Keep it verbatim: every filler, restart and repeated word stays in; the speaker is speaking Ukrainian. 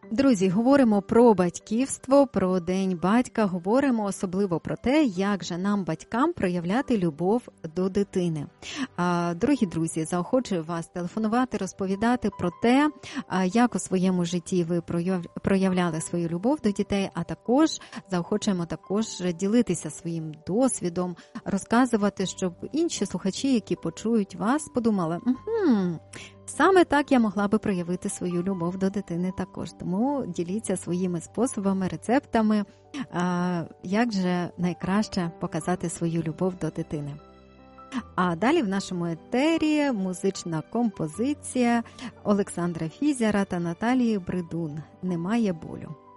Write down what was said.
Друзі, говоримо про батьківство, про День батька, говоримо особливо про те, як же нам, батькам, проявляти любов до дитини. Дорогі друзі, заохочую вас телефонувати, розповідати про те, як у своєму житті ви проявляли свою любов до дітей, а також заохочуємо також ділитися своїм досвідом, розказувати, щоб інші слухачі, які почують вас, подумали, угу, саме так я могла би проявити свою любов до дитини також. Тому діліться своїми способами, рецептами, як же найкраще показати свою любов до дитини. А далі в нашому етері музична композиція Олександра Фізяра та Наталії Бридун «Немає болю».